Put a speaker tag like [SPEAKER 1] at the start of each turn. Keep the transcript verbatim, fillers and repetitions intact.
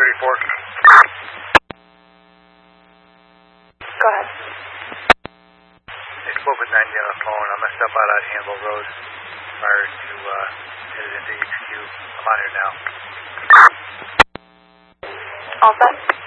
[SPEAKER 1] thirty-four.
[SPEAKER 2] Go ahead.
[SPEAKER 1] I spoke with Nandy on the phone. I'm going to step out on Handle Road prior to uh, headed into H Q. I'm out here now.
[SPEAKER 2] All set?